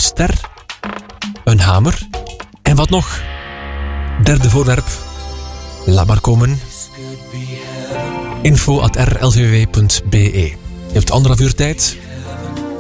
ster, een hamer en wat nog? Derde voorwerp. Laat maar komen. info@rlvw.be. Je hebt 1,5 uur tijd